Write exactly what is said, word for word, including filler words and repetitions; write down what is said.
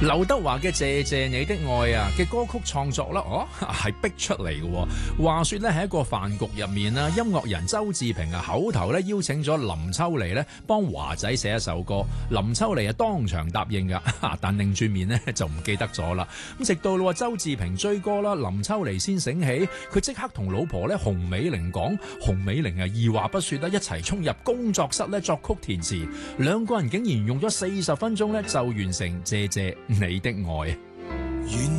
劉德華嘅《謝謝你的愛》啊嘅歌曲創作啦，哦係逼出嚟嘅。話說咧喺一個飯局入面啦，音樂人周志平啊口頭咧邀請咗林秋離咧幫華仔寫一首歌，林秋離啊當場答應噶，但擰轉面咧就唔記得咗啦。咁直到周志平追歌啦，林秋離先醒起，佢即刻同老婆咧洪美玲講，洪美玲啊二話不說啦，一齊衝入工作室咧作曲填詞，兩個人竟然用咗四十分鐘咧就完成《謝謝你的愛》。